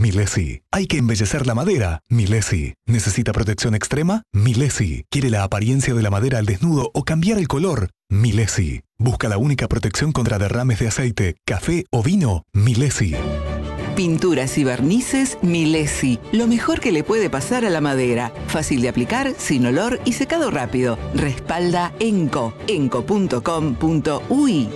Milesi. ¿Hay que embellecer la madera? Milesi. ¿Necesita protección extrema? Milesi. ¿Quiere la apariencia de la madera al desnudo o cambiar el color? Milesi. ¿Busca la única protección contra derrames de aceite, café o vino? Milesi. Pinturas y barnices Milesi. Lo mejor que le puede pasar a la madera. Fácil de aplicar, sin olor y secado rápido. Respalda ENCO. enco.com.uy.